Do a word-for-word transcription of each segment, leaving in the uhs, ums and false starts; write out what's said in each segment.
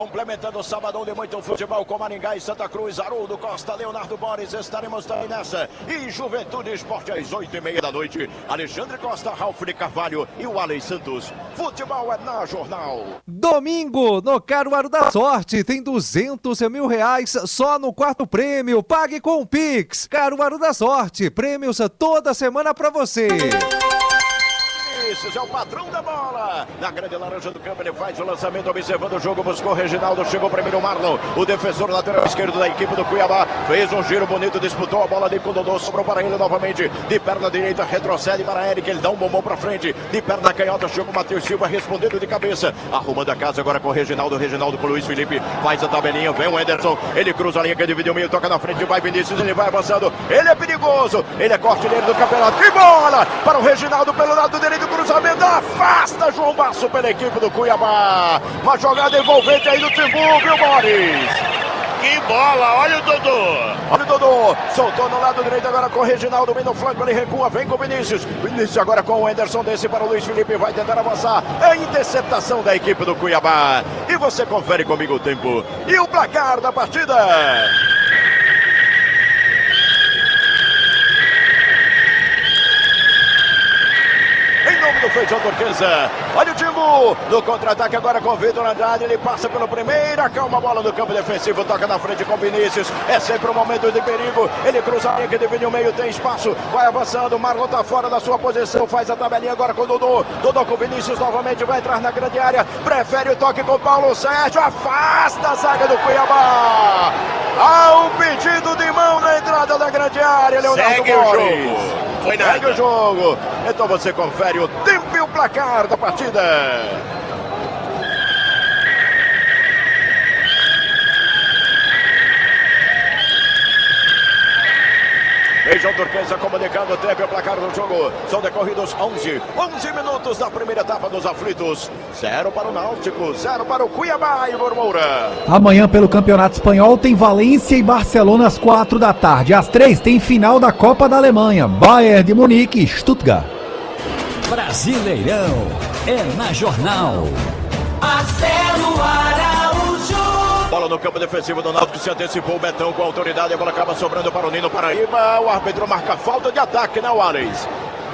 Complementando o sabadão de muito futebol com Maringá e Santa Cruz, Haroldo Costa, Leonardo Borges, estaremos também nessa. E Juventude Esporte às oito e meia da noite. Alexandre Costa, Ralf de Carvalho e o Alex Santos. Futebol é na Jornal. Domingo, no Caruaru da Sorte, tem duzentos mil reais só no quarto prêmio. Pague com o Pix. Caruaru da Sorte, prêmios toda semana pra você. É o patrão da bola, na grande laranja do campo, ele faz o lançamento, observando o jogo, buscou o Reginaldo, chegou primeiro o Marlon, o defensor lateral esquerdo da equipe do Cuiabá, fez um giro bonito, disputou a bola ali com o Dodô, sobrou para ele novamente, de perna direita, retrocede para Eric, ele dá um bombom para frente, de perna canhota, chegou o Matheus Silva, respondendo de cabeça, arrumando a casa agora com o Reginaldo, Reginaldo com o Luiz Felipe, faz a tabelinha, vem o Anderson, ele cruza a linha que dividiu o meio, toca na frente, vai Vinícius, ele vai avançando, ele é perigoso, ele é cortineiro do campeonato, que bola para o Reginaldo pelo lado direito, cruzamento, afasta João Basso pela equipe do Cuiabá. Uma jogada envolvente aí do Timbu, viu, Boris? Que bola, olha o Dodô. Olha o Dodô, soltou no lado direito agora com o Reginaldo, vem no flanco, ele recua, vem com o Vinícius. Vinícius agora com o Anderson, desse para o Luiz Felipe, vai tentar avançar. É interceptação da equipe do Cuiabá. E você confere comigo o tempo e o placar da partida. Do Feijão Turquesa, olha o Timbu no contra-ataque agora com o Vitor Andrade, ele passa pelo primeiro, acalma a bola no campo defensivo, toca na frente com o Vinícius, é sempre um momento de perigo, ele cruza a linha que divide o meio, tem espaço, vai avançando, o Marlon tá fora da sua posição, faz a tabelinha agora com o Dodô, Dodô com o Vinícius novamente, vai entrar na grande área, prefere o toque com o Paulo Sérgio, afasta a zaga do Cuiabá, há um pedido de mão na entrada da grande área, Leonardo Segue Borges. o jogo. Foi nada. Segue o jogo. Então você confere o tempo e o placar da partida. Feijão Turquesa comunicando o tempo e o placar do jogo. São decorridos onze, onze minutos da primeira etapa dos aflitos. Zero para o Náutico, zero para o Cuiabá e Moura. Amanhã pelo Campeonato Espanhol tem Valência e Barcelona às quatro da tarde. Às três tem final da Copa da Alemanha. Bayern de Munique e Stuttgart. Brasileirão é na Jornal. Marcelo Araújo. Bola no campo defensivo do Náutico, se antecipou o Betão com autoridade, a bola acaba sobrando para o Nino Paraíba, o árbitro marca falta de ataque, né, Wallace?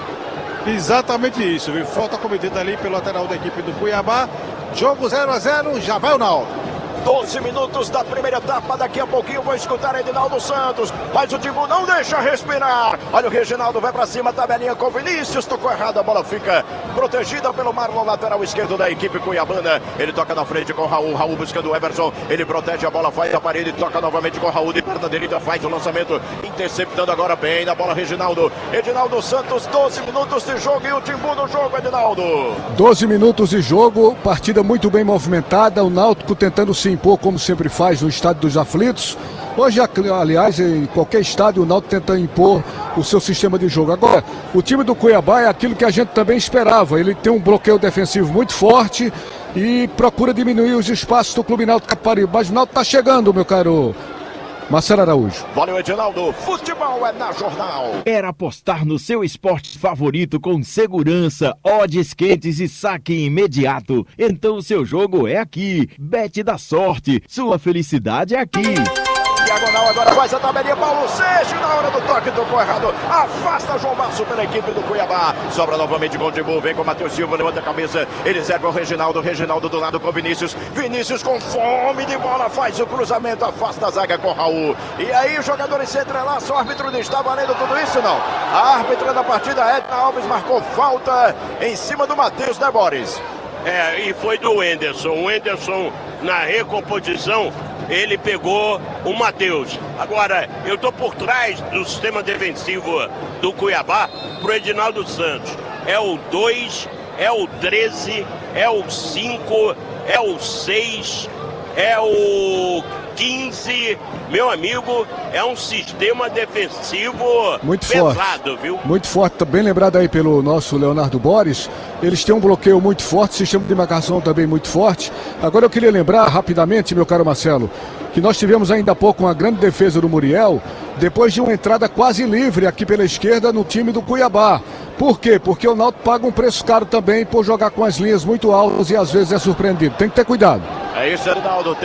Exatamente isso, viu? Falta cometida ali pelo lateral da equipe do Cuiabá, jogo zero a zero, já vai o Náutico. doze minutos da primeira etapa, daqui a pouquinho vou escutar Edinaldo Santos, mas o Timbu não deixa respirar, olha o Reginaldo, vai pra cima, tabelinha com Vinícius, tocou errado, a bola fica protegida pelo Marlon, lateral esquerdo da equipe cuiabana, ele toca na frente com o Raul, Raul buscando o Everson, ele protege a bola, faz a parede, toca novamente com o Raul, de perna direita, faz o lançamento, interceptando agora bem na bola Reginaldo, Edinaldo Santos, doze minutos de jogo e o Timbu no jogo, Edinaldo. doze minutos de jogo, partida muito bem movimentada, o Náutico tentando se impor como sempre faz no estádio dos aflitos. Hoje, aliás, em qualquer estádio o Náutico tenta impor o seu sistema de jogo. Agora, o time do Cuiabá é aquilo que a gente também esperava. Ele tem um bloqueio defensivo muito forte e procura diminuir os espaços do Clube Náutico Caparibe. Mas o Náutico está chegando, meu caro Marcelo Araújo. Valeu, Edinaldo. Futebol é na Jornal. Quer apostar no seu esporte favorito com segurança, odds quentes e saque imediato? Então o seu jogo é aqui. Bet da Sorte. Sua felicidade é aqui. Diagonal agora faz a tabelinha, Paulo Sérgio na hora do toque, tocou errado, afasta João Basso pela equipe do Cuiabá, sobra novamente com o Timbu, vem com o Matheus Silva, levanta a cabeça, ele serve ao Reginaldo, Reginaldo do lado com o Vinícius, Vinícius com fome de bola, faz o cruzamento, afasta a zaga com o Raul, e aí os jogadores se entrelaçam, o árbitro não está valendo tudo isso não, a árbitra da partida, Edna Alves, marcou falta em cima do Matheus, né, Boris? É, e foi do Anderson, o Anderson na recomposição, ele pegou o Matheus. Agora, eu estou por trás do sistema defensivo do Cuiabá pro Edinaldo Santos. É o dois, é o treze, é o cinco, é o seis, é o quinze. Meu amigo, é um sistema defensivo muito pesado, forte, viu? Muito forte, bem lembrado aí pelo nosso Leonardo Borges. Eles têm um bloqueio muito forte, sistema de marcação também muito forte. Agora eu queria lembrar rapidamente, meu caro Marcelo, que nós tivemos ainda há pouco uma grande defesa do Muriel, depois de uma entrada quase livre aqui pela esquerda no time do Cuiabá. Por quê? Porque o Náutico paga um preço caro também por jogar com as linhas muito altas e às vezes é surpreendido. Tem que ter cuidado. É isso, Arnaldo.